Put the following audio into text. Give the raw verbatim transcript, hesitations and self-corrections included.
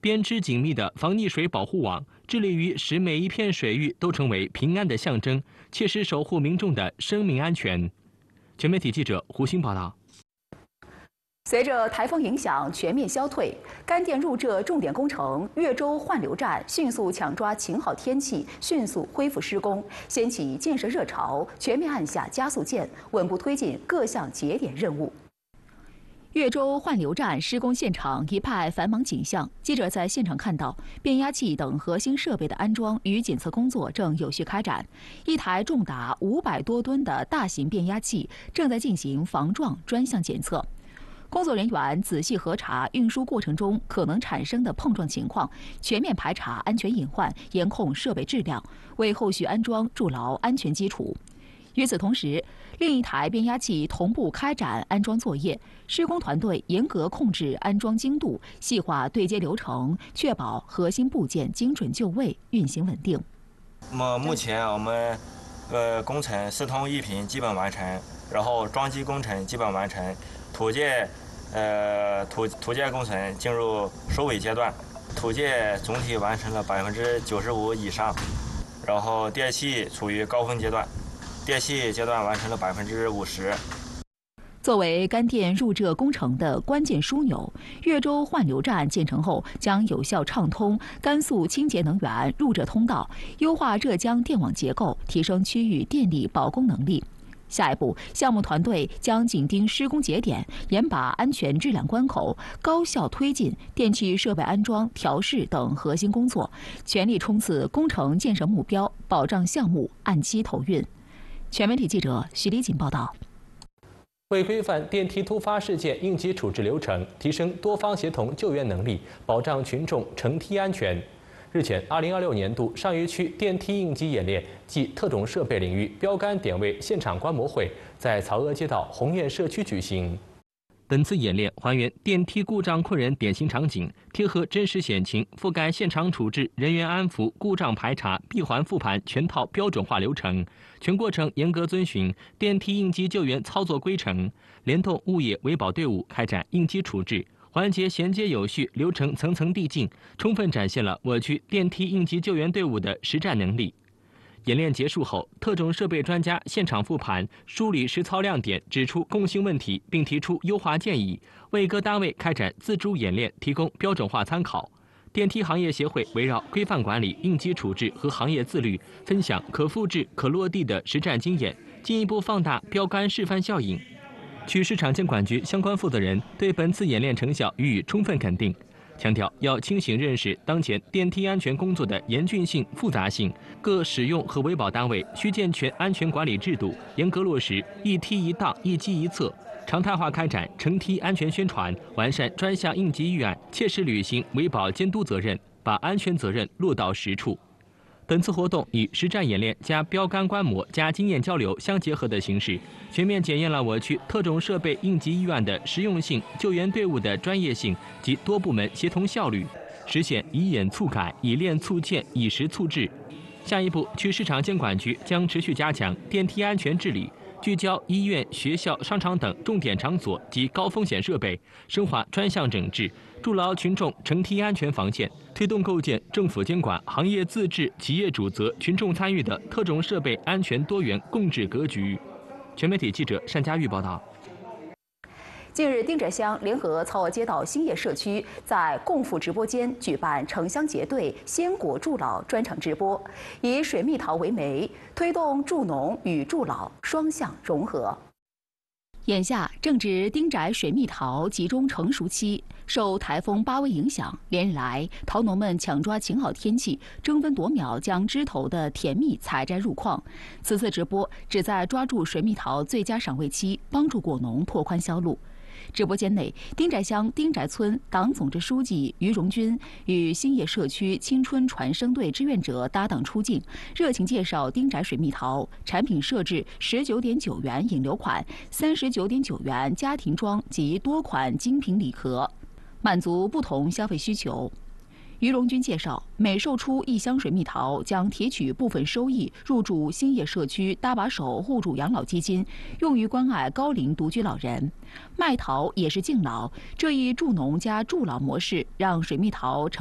编织紧密的防溺水保护网，致力于使每一片水域都成为平安的象征，切实守护民众的生命安全。全媒体记者胡鑫报道。 随着台风影响全面消退，干电入浙重点工程越州换流站迅速抢抓晴好天气，迅速恢复施工，掀起建设热潮，全面按下加速键，稳步推进各项节点任务。越州换流站施工现场一派繁忙景象，记者在现场看到变压器等核心设备的安装与检测工作正有序开展，一台重达五百多吨的大型变压器正在进行防撞专项检测。工作人员仔细核查运输过程中可能产生的碰撞情况，全面排查安全隐患，严控设备质量，为后续安装筑牢安全基础。与此同时，另一台变压器同步开展安装作业，施工团队严格控制安装精度，细化对接流程，确保核心部件精准就位，运行稳定。 目目前我们呃工程四通一平基本完成，然后装机工程基本完成，土建呃土土建工程进入收尾阶段，土建总体完成了百分之九十五以上，然后电气处于高峰阶段。电气阶段完成了百分之五十。 作为干电入浙工程的关键枢纽，越州换流站建成后将有效畅通甘肃清洁能源入浙通道，优化浙江电网结构，提升区域电力保供能力。下一步，项目团队将紧盯施工节点，严把安全质量关口，高效推进电气设备安装、调试等核心工作，全力冲刺工程建设目标，保障项目按期投运。全媒体记者徐丽锦报道。 为规范电梯突发事件应急处置流程，提升多方协同救援能力，保障群众乘梯安全，日前，二零二六年度上虞区电梯应急演练暨特种设备领域标杆点位现场观摩会在曹阿街道鸿苑社区举行。本次演练还原电梯故障困人典型场景，贴合真实险情，覆盖现场处置、人员安抚、故障排查、闭环复盘全套标准化流程，全过程严格遵循电梯应急救援操作规程，联动物业维保队伍开展应急处置，环节衔接有序，流程层层递进，充分展现了我区电梯应急救援队伍的实战能力。演练结束后，特种设备专家现场复盘，梳理实操亮点，指出共性问题，并提出优化建议，为各单位开展自主演练提供标准化参考。电梯行业协会围绕规范管理、应急处置和行业自律，分享可复制、可落地的实战经验，进一步放大标杆示范效应。区市场监管局相关负责人对本次演练成效予以充分肯定，强调要清醒认识当前电梯安全工作的严峻性、复杂性，各使用和维保单位需健全安全管理制度，严格落实一梯一档、一机一测，常态化开展乘梯安全宣传，完善专项应急预案，切实履行维保监督责任，把安全责任落到实处。本次活动以实战演练加标杆观摩加经验交流相结合的形式，全面检验了我区特种设备应急预案的实用性、救援队伍的专业性及多部门协同效率，实现以演促改、以练促建、以实促制。下一步，区市场监管局将持续加强电梯安全治理，聚焦医院、学校、商场等重点场所及高风险设备，深化专项整治，筑牢群众乘梯安全防线，推动构建政府监管、行业自治、企业主责、群众参与的特种设备安全多元共治格局。全媒体记者单佳玉报道。 近日，丁寨乡联合曹娥街道兴业社区在共富直播间举办城乡结对鲜果助老专场直播，以水蜜桃为媒，推动助农与助老双向融合。眼下正值丁寨水蜜桃集中成熟期，受台风巴威影响，连日来桃农们抢抓晴好天气，争分夺秒将枝头的甜蜜采摘入矿。此次直播旨在抓住水蜜桃最佳赏味期，帮助果农拓宽销路。直播间内，丁寨乡丁寨村党总支书记于荣军与兴业社区青春传声队志愿者搭档出镜，热情介绍丁寨水蜜桃产品设置十九点九元引流款、三十九点九元家庭装及多款精品礼盒，满足不同消费需求。于荣军介绍，每售出一箱水蜜桃，将提取部分收益入驻兴业社区搭把手互助养老基金，用于关爱高龄独居老人。卖桃也是敬老，这一助农加助老模式，让水蜜桃成